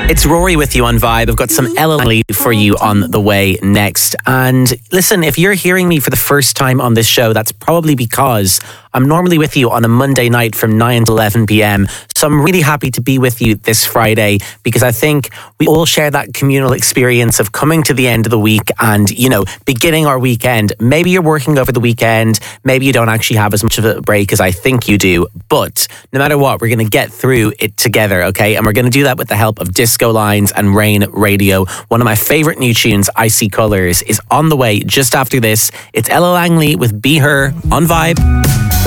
It's Rory with you on Vibe. I've got some Ella Langley for you on the way next. And listen, if you're hearing me for the first time on this show, that's probably because I'm normally with you on a Monday night from 9 to 11 p.m. So I'm really happy to be with you this Friday because I think we all share that communal experience of coming to the end of the week and, you know, beginning our weekend. Maybe you're working over the weekend. Maybe you don't actually have as much of a break as I think you do. But no matter what, we're going to get through it together, okay? And we're going to do that with the help of Disco Lines and Rain Radio. One of my favourite new tunes, Icy Colours, is on the way just after this. It's Ella Langley with Be Her on Vibe.